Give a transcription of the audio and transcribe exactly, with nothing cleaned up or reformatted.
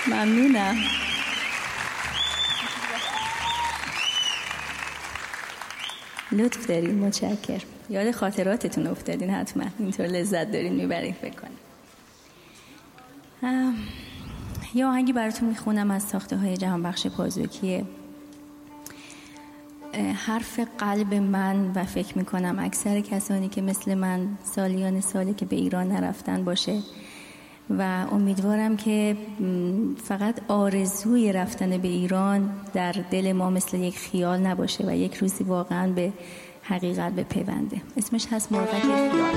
ممنونم. لطف دارین، متشکر. یاد خاطراتتون افتادین حتما، اینطور لذت دارین میبرین فکر کنم. یا آهنگی براتون میخونم از ساخته های جهانبخش پازوکیه. حرف قلب من و فکر میکنم اکثر کسانی که مثل من سالیان ساله که به ایران نرفتن باشه و امیدوارم که فقط آرزوی رفتن به ایران در دل ما مثل یک خیال نباشه و یک روزی واقعا به حقیقت بپیونده. اسمش هست مرغک خیال.